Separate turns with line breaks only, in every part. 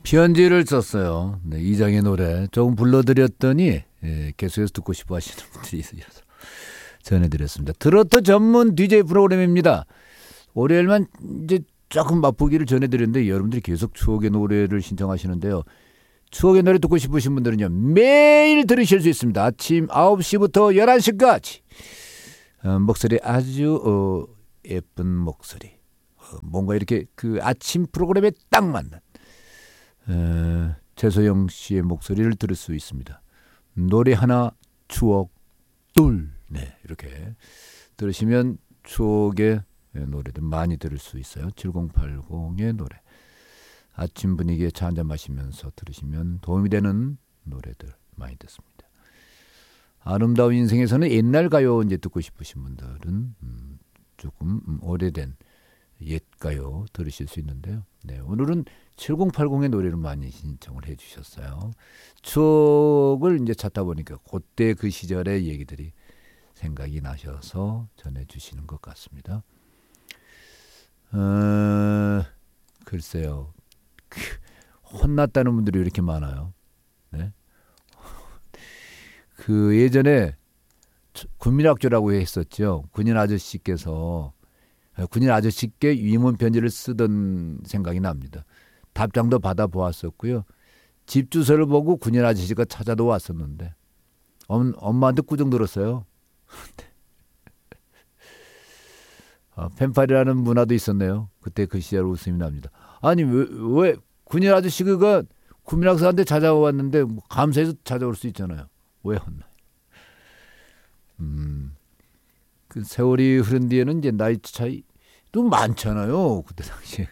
편지를 썼어요. 네, 이장의 노래 조금 불러드렸더니 계속해서 듣고 싶어 하시는 분들이 있어서 전해드렸습니다. 트로트 전문 DJ 프로그램입니다. 월요일만 이제 조금 맛보기를 전해드렸는데 여러분들이 계속 추억의 노래를 신청하시는데요. 추억의 노래 듣고 싶으신 분들은요, 매일 들으실 수 있습니다. 아침 9시부터 11시까지. 목소리 아주 예쁜 목소리. 뭔가 이렇게 그 아침 프로그램에 딱 맞는 최소영 씨의 목소리를 들을 수 있습니다. 노래 하나, 추억 둘. 네, 이렇게 들으시면 추억의 노래들 많이 들을 수 있어요. 7080의 노래. 아침 분위기에 차 한잔 마시면서 들으시면 도움이 되는 노래들 많이 듣습니다. 아름다운 인생에서는 옛날 가요 이제 듣고 싶으신 분들은 조금 오래된 옛 가요 들으실 수 있는데요. 네, 오늘은 7080의 노래를 많이 신청을 해주셨어요. 추억을 이제 찾다 보니까 그때 그 시절의 얘기들이 생각이 나셔서 전해주시는 것 같습니다. 글쎄요. 혼났다는 분들이 왜 이렇게 많아요? 네? 그 예전에 군민학교라고 했었죠. 군인 아저씨께 위문 편지를 쓰던 생각이 납니다. 답장도 받아보았었고요. 집 주소를 보고 군인 아저씨가 찾아도 왔었는데 엄마한테 꾸중 들었어요. 펜팔이라는 문화도 있었네요. 그때 그 시절 웃음이 납니다. 아니 왜 군인 아저씨가 군민학사한테 찾아왔는데 감사해서 찾아올 수 있잖아요. 왜 혼나요? 그 세월이 흐른 뒤에는 이제 나이 차이도 많잖아요. 그때 당시에.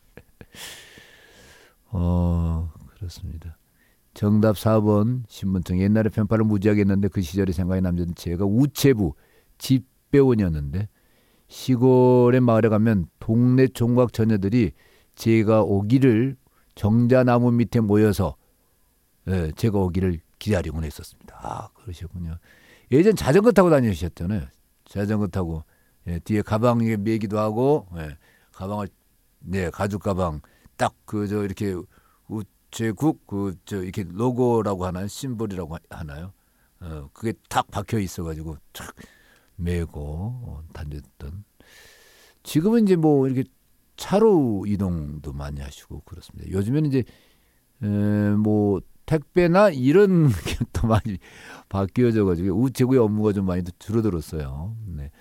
그렇습니다. 정답 4번 신분증. 옛날에 펜팔을 무지하게 했는데 그 시절이 생각이 남는 제가 우체부 집배원이었는데 시골의 마을에 가면 동네 총각 처녀들이 제가 오기를 정자나무 밑에 모여서 제가 오기를 기다리곤 했었습니다. 아, 그러셨군요. 예전 자전거 타고 다니셨잖아요. 자전거 타고 뒤에 가방에 매기도 하고 가방을 가죽 가방 딱 그저 이렇게 우체국 이렇게 로고라고 하나요? 심볼이라고 하나요? 그게 딱 박혀 있어가지고 탁 메고 다녔던. 지금은 이제 뭐 이렇게 차로 이동도 많이 하시고 그렇습니다. 요즘에는 이제 뭐 택배나 이런 게 또 많이 바뀌어져가지고 우체국의 업무가 좀 많이 줄어들었어요. 네.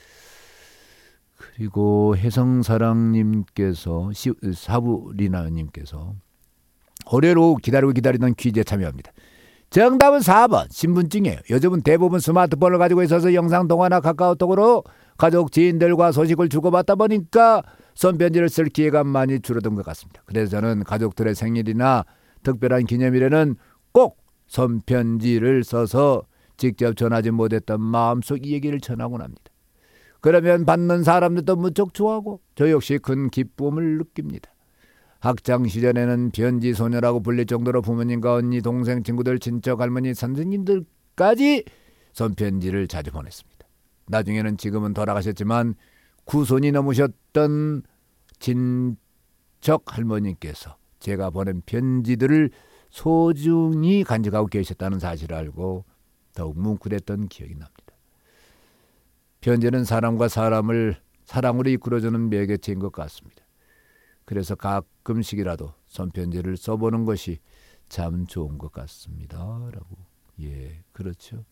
그리고 혜성사랑님께서 사부리나님께서 올해로 기다리던 퀴즈에 참여합니다. 정답은 4번 신분증이에요. 요즘은 대부분 스마트폰을 가지고 있어서 영상통화나 카카오톡으로 가족 지인들과 소식을 주고받다 보니까 손편지를 쓸 기회가 많이 줄어든 것 같습니다. 그래서 저는 가족들의 생일이나 특별한 기념일에는 꼭 손편지를 써서 직접 전하지 못했던 마음속 얘기를 전하곤 합니다. 그러면 받는 사람들도 무척 좋아하고 저 역시 큰 기쁨을 느낍니다. 학창시절에는 편지소녀라고 불릴 정도로 부모님과 언니, 동생, 친구들, 친척, 할머니, 선생님들까지 손편지를 자주 보냈습니다. 나중에는 지금은 돌아가셨지만 구손이 넘으셨던 친척 할머니께서 제가 보낸 편지들을 소중히 간직하고 계셨다는 사실을 알고 더욱 뭉클했던 기억이 납니다. 편지는 사람과 사람을 사랑으로 이끌어주는 매개체인 것 같습니다. 그래서 가끔씩이라도 손편지를 써보는 것이 참 좋은 것 같습니다. 라고. 예, 그렇죠.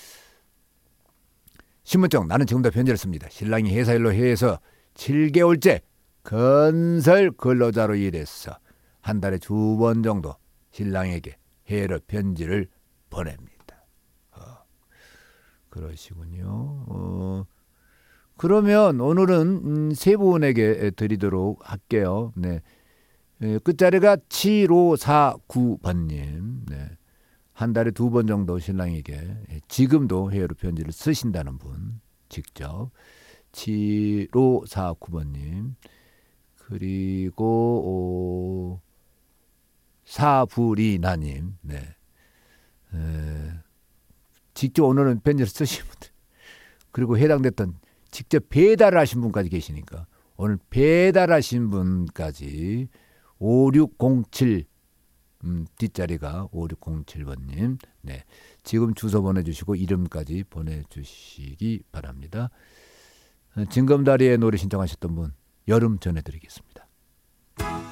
신분증. 나는 지금도 편지를 씁니다. 신랑이 회사 일로 해외에서 7개월째 건설 근로자로 일해서 한 달에 2번 정도 신랑에게 해외로 편지를 보냅니다. 그러시군요. 그러면 오늘은 세 분에게 드리도록 할게요. 네. 끝자리가 7549번님. 네. 한 달에 2번 정도 신랑에게 지금도 해외로 편지를 쓰신다는 분 직접 7549번님 그리고 사부리나님 네. 직접 오늘은 편지를 쓰신 분들 그리고 해당됐던 직접 배달하신 분까지 계시니까 오늘 배달하신 분까지 5607 뒷자리가 5607번님. 네, 지금 주소 보내주시고 이름까지 보내주시기 바랍니다. 징검다리의 노래 신청하셨던 분 여름 전해드리겠습니다.